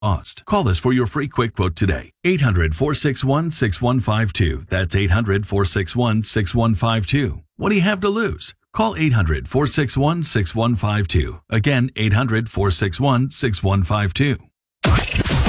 cost. Call us for your free quick quote today. 800-461-6152. That's 800-461-6152. What do you have to lose? Call 800-461-6152. Again, 800-461-6152.